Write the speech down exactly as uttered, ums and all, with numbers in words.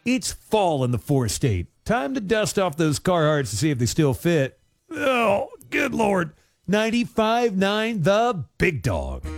It's fall in the four-state. Time to dust off those Carhartts to see if they still fit. Oh, good Lord. ninety-five point nine The Big Dog.